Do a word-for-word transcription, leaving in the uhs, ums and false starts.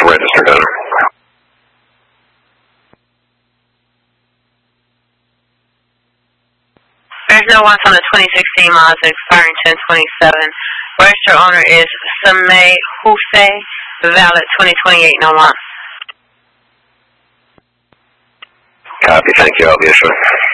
registered owner. There's no ones on the twenty sixteen Mazda expiring ten twenty-seven. Registered owner is Samay Hussein, valid twenty twenty-eight, no one. Copy, thank you, I'll be assured.